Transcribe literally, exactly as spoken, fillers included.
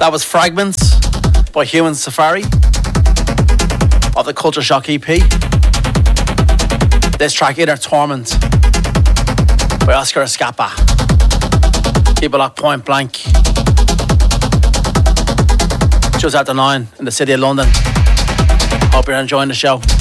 That was Fragments by Human Safari of the Culture Shock E P. This track, Inner Torment by Oscar Escapa. Keep it locked, Point Blank. Just after nine in the city of London. Hope you're enjoying the show.